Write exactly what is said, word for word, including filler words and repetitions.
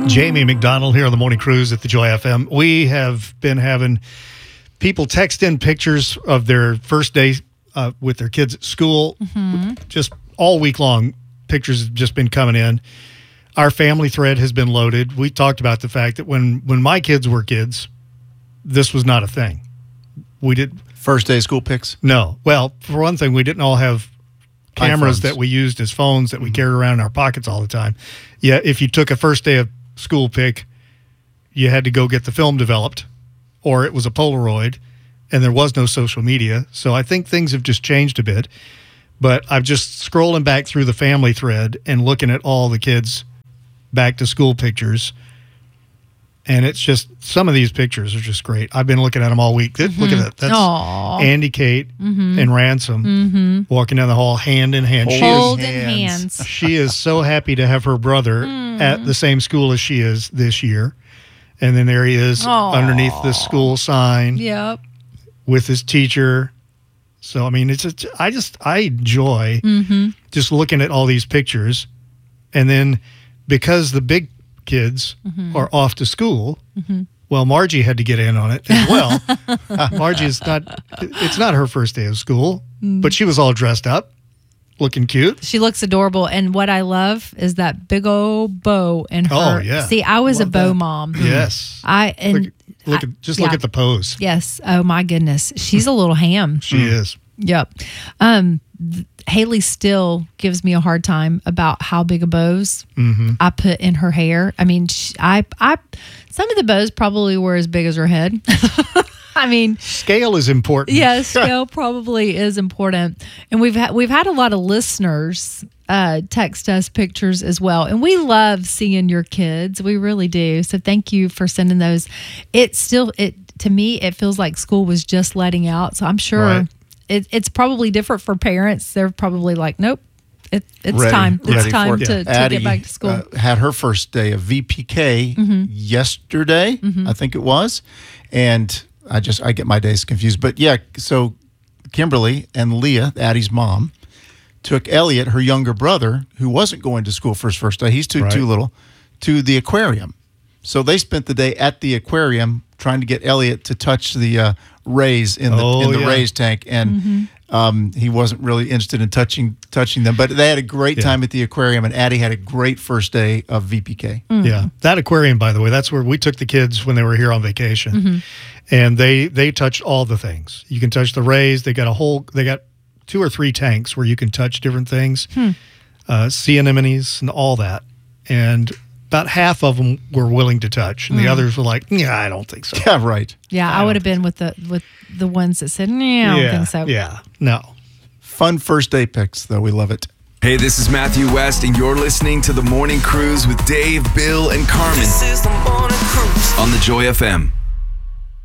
Jamie McDonald here on the Morning Cruise at the Joy F M. We have been having people text in pictures of their first day uh, with their kids at school. Mm-hmm. Just all week long, pictures have just been coming in. Our family thread has been loaded. We talked about the fact that when, when my kids were kids, this was not a thing. We did First day school pics? No. Well, for one thing, we didn't all have cameras iPhones that we used as phones that we carried around in our pockets all the time. Yeah, if you took a first day of school pic, you had to go get the film developed, or it was a Polaroid, and there was no social media. So I think things have just changed a bit. But I'm just scrolling back through the family thread and looking at all the kids' back to school pictures. And it's just, some of these pictures are just great. I've been looking at them all week. Mm-hmm. Look at that. That's Aww. Andy, Kate, mm-hmm. and Ransom mm-hmm. walking down the hall hand in hand. She Holding is, hands. She is so happy to have her brother mm. at the same school as she is this year. And then there he is Aww. underneath the school sign Yep. with his teacher. So, I mean, it's a, I just, I enjoy mm-hmm. just looking at all these pictures. And then because the big kids mm-hmm. are off to school, mm-hmm. well, Margie had to get in on it as well. Margie is not, it's not her first day of school, mm. but she was all dressed up, looking cute. She looks adorable. And what I love is that big old bow in her. Oh, yeah. See, I was love a bow that. mom. Yes. I, and look, look I, at, just yeah. look at the pose. Yes. Oh my goodness. She's a little ham. She mm. is. Yep. Um, th- Haley still gives me a hard time about how big a bows mm-hmm. I put in her hair. I mean, she, I, I, some of the bows probably were as big as her head. I mean, scale is important. Yeah, scale probably is important. And we've had we've had a lot of listeners uh, text us pictures as well, and we love seeing your kids. We really do. So thank you for sending those. It still it to me it feels like school was just letting out. So I'm sure. Right. It, it's probably different for parents. They're probably like, nope, it, it's ready, time. It's ready time to, to, to Addie, get back to school. Uh, had her first day of V P K mm-hmm. yesterday, mm-hmm. I think it was. And I just, I get my days confused. But yeah, so Kimberly and Leah, Addie's mom, took Elliot, her younger brother, who wasn't going to school for his first day, he's too, right. too little, to the aquarium. So they spent the day at the aquarium trying to get Elliot to touch the uh, rays in the oh, in the yeah. rays tank, and mm-hmm. um, he wasn't really interested in touching touching them. But they had a great yeah. time at the aquarium, and Addie had a great first day of V P K. Mm-hmm. Yeah, that aquarium, by the way, that's where we took the kids when they were here on vacation, mm-hmm. and they they touched all the things. You can touch the rays. They got a whole. They got two or three tanks where you can touch different things, hmm. uh, sea anemones and all that, and about half of them were willing to touch, and mm. the others were like, "Yeah, I don't think so." Yeah, right. Yeah, I, I would have been with the with the ones that said, "No, I don't yeah, think so." Yeah, no. Fun first day pics, though. We love it. Hey, this is Matthew West, and you're listening to the Morning Cruise with Dave, Bill, and Carmen. This is the Morning Cruise on the Joy F M.